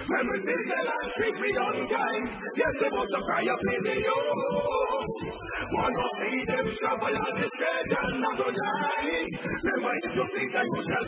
Memory me and treat me unkind. Yes, there was a cry up in the one of see them travel on the stage and not go die. Remember if you think that you shall